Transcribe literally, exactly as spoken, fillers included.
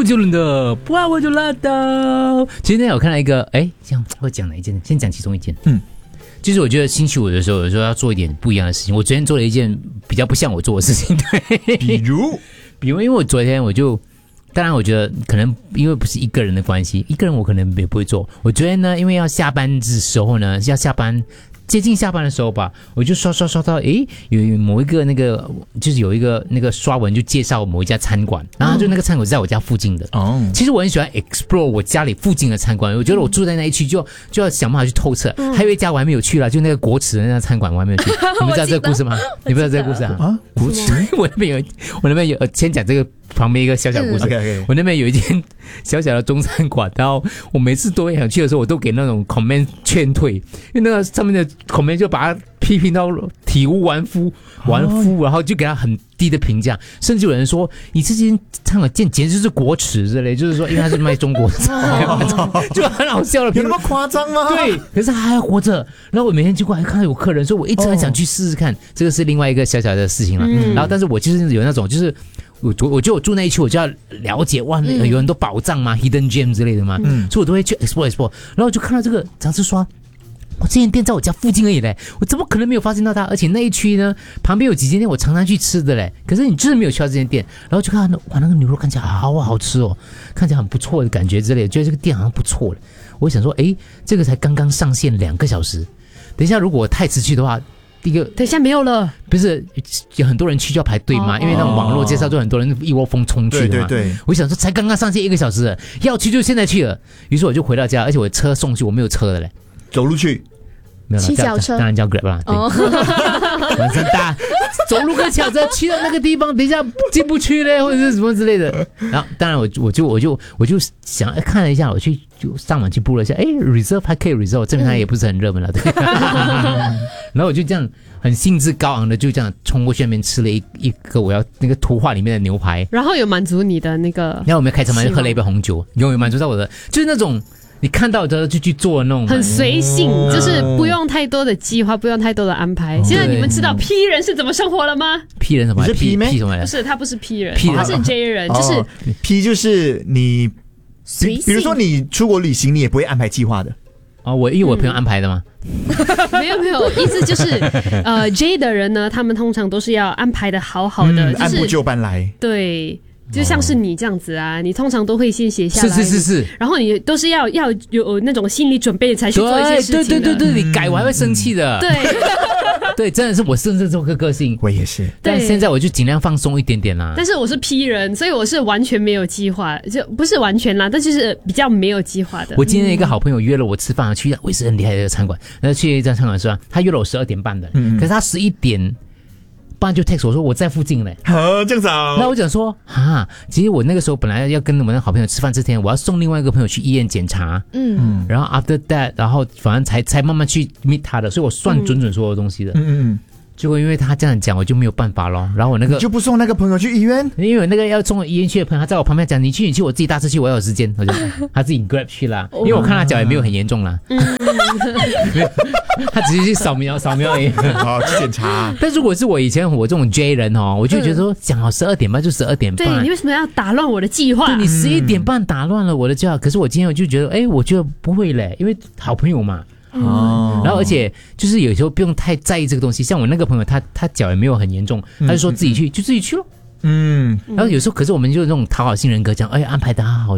周杰伦的不爱我就拉倒。今天我看到一个，哎，这样我讲哪一件？先讲其中一件。嗯，就是我觉得星期五的时候，有时候要做一点不一样的事情。我昨天做了一件比较不像我做的事情，对， 比如， 比如，因为我昨天我就。当然，我觉得可能因为不是一个人的关系，一个人我可能也不会做。我昨天呢，因为要下班的时候呢，要下班接近下班的时候吧，我就刷刷刷到，诶，有某一个那个就是有一个那个刷文就介绍某一家餐馆，然后就那个餐馆是在我家附近的。哦，其实我很喜欢 explore 我家里附近的餐馆，我觉得我住在那一区就就要想办法去透彻。嗯、还有一家我还没有去啦，就那个国耻的那家餐馆我还没有去。你们知道这个故事吗？你不知道这个故事啊？啊， 国耻， 我那边有，我那边有，先讲这个。旁边一个小小故事、嗯 okay, okay. 我那边有一间小小的中餐馆，然后我每次都想去的时候，我都给那种 comment 劝退，因为那个上面的 comment 就把它批评到体无完肤，完肤、哦，然后就给他很低的评价，甚至有人说你这间餐馆简简直就是国耻之类，就是说因为他是卖中国菜，哦、就很好笑了， 有那么夸张吗？ 对，可是他还活着，然后我每天经过还看到有客人，所以我一直很想去试试看，哦、这个是另外一个小小的事情了。嗯、然后，但是我就是有那种就是。我我就我住那一区，我就要了解哇，嗯、有很多宝藏嘛 ，hidden gem 之类的嘛，嗯、所以我都会去 explore explore。然后我就看到这个杂志刷，我这间店在我家附近而已嘞，我怎么可能没有发现到它？而且那一区呢，旁边有几间店我常常去吃的嘞，可是你就是没有去到这间店。然后就看到哇，那个牛肉看起来好好吃哦，看起来很不错的感觉之类的，觉得这个店好像不错了。我想说，哎，这个才刚刚上线两个小时，等一下如果我太迟去的话。第一个， 等一下没有了， 不是有很多人去就要排队嘛、哦？因为那种网络介绍，就很多人一窝蜂冲去的嘛。 对对对， 我想说才刚刚上线一个小时，要去就现在去了。于是我就回到家，而且我车送去，我没有车的嘞， 走路去， 没有了， 骑脚车， 当然叫 Grab 啦。哦，晚上大走路跟脚车去到那个地方，等一下进不去嘞，或者是什么之类的。然后当然我我就我就我就想看了一下，我去就上网去布了一下，哎 ，reserve 还可以 reserve， 证明它也不是很热门了，对。然后我就这样很兴致高昂的就这样冲过去那边吃了一一个我要那个图画里面的牛排， 然后有满足你的那个， 然后我们开车嘛就喝了一杯红酒，有满足到我的，就是那种你看到的就去做的那种， 很随性，哦、就是不用太多的计划，不用太多的安排。哦、现在你们知道 P 人是怎么生活了吗 ？P 人什么？ 你是 P 吗？ P 什么？ 不是，他不是 P 人， P 人他是 J 人，哦、就是、 哦、P 就是你，比比如说你出国旅行，你也不会安排计划的。 哦，我因为我朋友安排的吗？ 嗯、没有没有，意思就是呃 J 的人呢，他们通常都是要安排的好好的， 嗯就是、 按部就班来。 对。就像是你这样子啊，你通常都会先写下来， 是是是是， 然后你都是要要有那种心理准备才去做一些事情的。 对对对对，你改我还会生气的。 对对，真的是我甚至这个个性， 我也是。 但现在我就尽量放松一点点啦。 但是我是 P 人，所以我是完全没有计划，就不是完全啦，但就是比较没有计划的。 我今天一个好朋友约了我吃饭，去我也是很厉害的一个餐馆，然后去一家餐馆是吧？他约了我十二点半的，嗯、可是他十一点。不然就 text 我说我在附近嘞， 啊，这样子啊。 那我讲说啊，其实我那个时候本来要跟我们的好朋友吃饭之前，我要送另外一个朋友去医院检查，嗯，然后 after that， 然后反正才才慢慢去 meet 他的，所以我算准准所有东西的，嗯嗯。结果因为他这样讲，我就没有办法咯。然后我那个你就不送那个朋友去医院， 因为我那个要送医院去的朋友，他在我旁边讲：“你去，你去，我自己搭车去，我要有时间。”我就他自己 grab 去啦，因为我看他脚也没有很严重啦，他只是去扫描扫描而已， 好去检查。 但如果是我以前我这种 J 人哦，我就觉得说讲好十二点半就十二点半， 对你为什么要打乱我的计划？ 对你十一点半打乱了我的计划，可是我今天我就觉得，哎，我觉得不会嘞，因为好朋友嘛。哦，然后而且就是有时候不用太在意这个东西，像我那个朋友，他他脚也没有很严重，他就说自己去、嗯、就自己去咯。嗯，然后有时候可是我们就那种讨好性人格，讲哎安排的好好。